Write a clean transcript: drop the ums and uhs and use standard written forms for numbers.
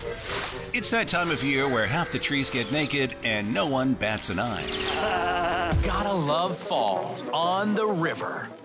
It's that time of year where half the trees get naked and no one bats an eye. Gotta love fall on the river.